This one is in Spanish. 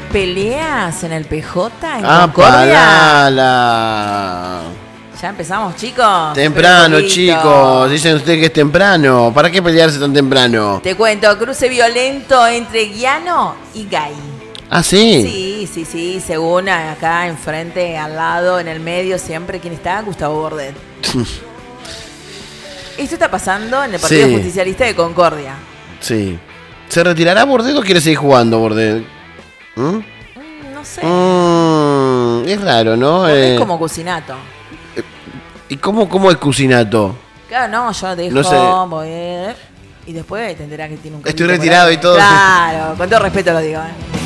peleas en el PJ, en Ah, Concordia. parala. Ya empezamos, chicos. Temprano, Pero poquito. chicos. Dicen ustedes que es temprano. ¿Para qué pelearse tan temprano? Te cuento, cruce violento entre Guiano y Gay. Ah, sí. Sí, según acá enfrente, al lado, en el medio, siempre, ¿quién está? Gustavo Bordet. Esto está pasando en el Partido Sí. Justicialista de Concordia. Sí. ¿Se retirará Bordet o quiere seguir jugando Bordet? No sé. Es raro, ¿no? Bordet es como Cusinato. ¿Y cómo es Cusinato? Claro, no, yo dejo, No sé. voy, y después entenderá que tiene un Estoy caminito por retirado ahí. y todo. Claro, con todo respeto lo digo.